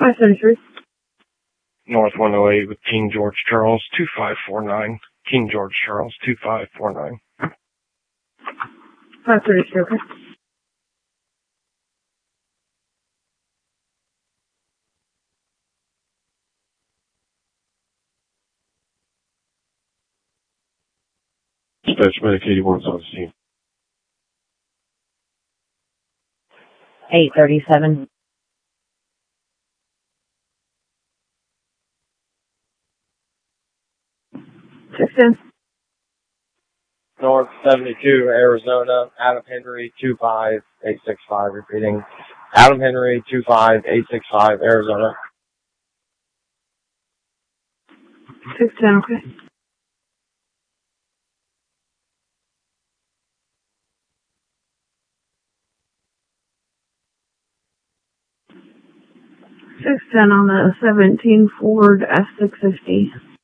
533. North 108 with King George Charles 2549. King George Charles 2549. 533, okay. Dispatch Medic 81's on the scene. 837. North 72, Arizona, Adam Henry 25865, repeating. Adam Henry 25865, Arizona. 610, okay. On the 17 Ford F650.